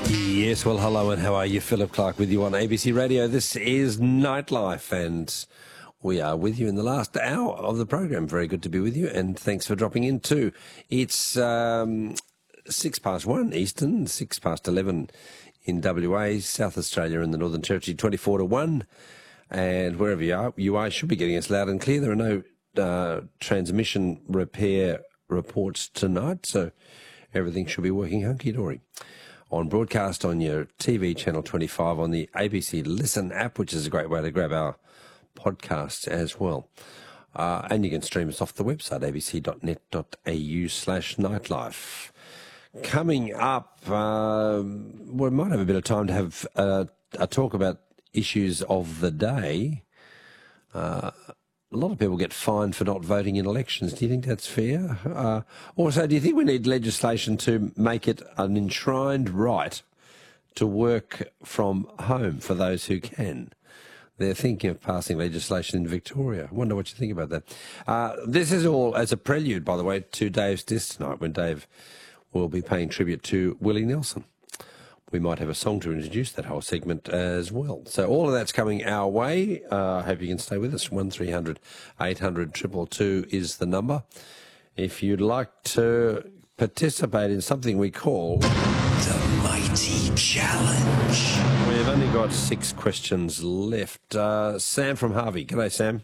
Yes, well, hello and how are you? Philip Clark with you on ABC Radio. This is Nightlife and we are with you in the last hour of the program. Very good to be with you and thanks for dropping in too. It's 1:06 Eastern, 11 in WA, South Australia and the Northern Territory, 24-1. And wherever you are should be getting us loud and clear. There are no transmission repair reports tonight, so everything should be working hunky-dory. On broadcast on your TV channel 25 on the ABC Listen app, which is a great way to grab our podcasts as well. And you can stream us off the website, abc.net.au/nightlife. Coming up, we might have a bit of time to have a talk about issues of the day. A lot of people get fined for not voting in elections. Do you think that's fair? Also, do you think we need legislation to make it an enshrined right to work from home for those who can? They're thinking of passing legislation in Victoria. I wonder what you think about that. This is all as a prelude, by the way, to Dave's Disc tonight, when Dave will be paying tribute to Willie Nelson. We might have a song to introduce that whole segment as well. So all of that's coming our way. I hope you can stay with us. 1300 800 222 is the number. If you'd like to participate in something we call The Mighty Challenge. We've only got 6 questions left. Sam from Harvey. G'day, Sam.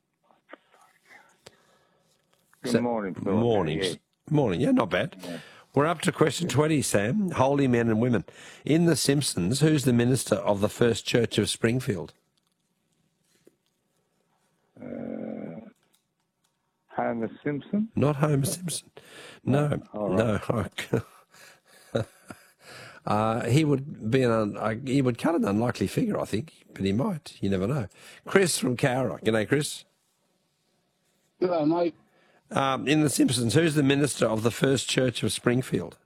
Good morning, Phil. Morning. Yeah. Morning. Yeah, not bad. Yeah. We're up to question 20, Sam. Holy men and women. In The Simpsons, who's the minister of the First Church of Springfield? Homer Simpson? Not Homer Simpson. No, no. He would be he would cut an unlikely figure, I think, but he might. You never know. Chris from Cowra. G'day, Chris. G'day, mate. In The Simpsons, who's the minister of the First Church of Springfield?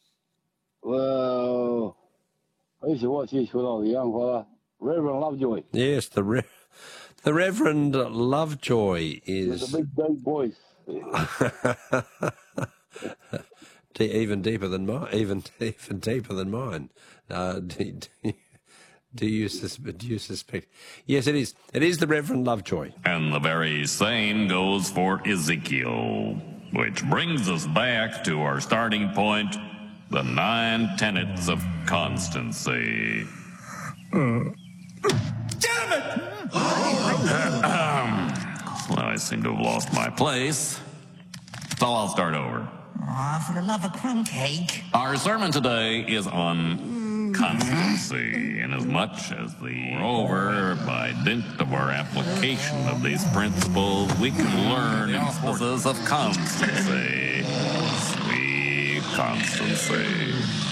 Well, I used to watch this when I was a young fella. Reverend Lovejoy. Yes, the Reverend Lovejoy is... With a big, deep voice. even deeper than mine. Even deeper than mine. Do you suspect? Yes, it is. It is the Reverend Lovejoy. And the very same goes for Ezekiel, which brings us back to our starting point, the 9 tenets of constancy. Damn it! Well, I seem to have lost my place, so I'll start over. For the love of crumb cake. Our sermon today is on constancy, inasmuch as moreover, by dint of our application of these principles, we can learn instances of constancy. Sweet constancy.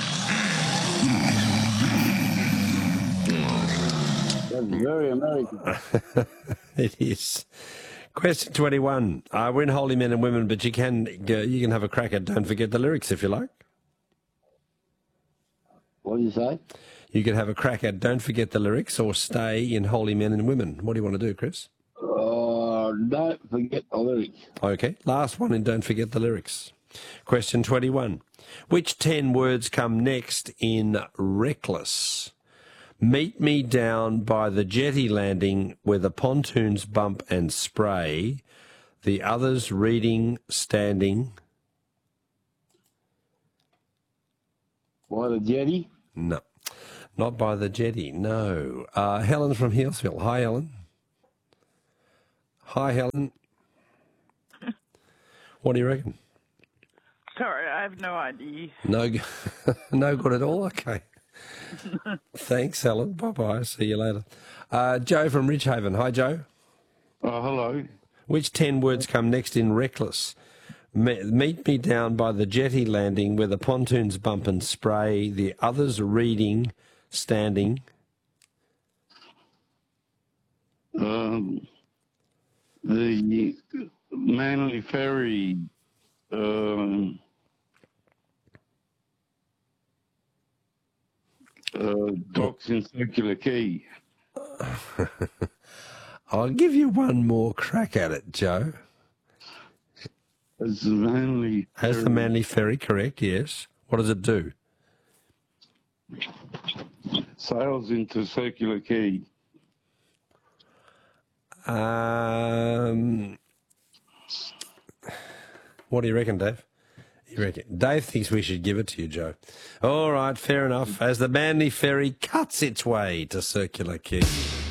That's very American. It is. Question 21. We're in Holy Men and Women, but you can have a crack at Don't Forget the Lyrics if you like. What do you say? You can have a crack at Don't Forget the Lyrics or stay in Holy Men and Women. What do you want to do, Chris? Don't forget the lyrics. Okay, last one in Don't Forget the Lyrics. Question 21. Which 10 words come next in Reckless? Meet me down by the jetty landing where the pontoons bump and spray, the others reading, standing. By the jetty? No, not by the jetty, no. Helen from Healesville. Hi, Helen. Hi, Helen. What do you reckon? Sorry, I have no idea. No, no good at all? Okay. Thanks, Helen. Bye-bye. See you later. Joe from Ridgehaven. Hi, Joe. Hello. Which 10 words come next in Reckless? Meet me down by the jetty landing where the pontoons bump and spray, the others reading, standing. The Manly Ferry. Docks in Circular Quay. I'll give you one more crack at it, Joe. As the Manly Has the Manly Ferry, correct, yes. What does it do? sails into Circular Quay. What do you reckon, Dave? Dave thinks we should give it to you, Joe. All right, fair enough. As the Manly Ferry cuts its way to Circular Quay.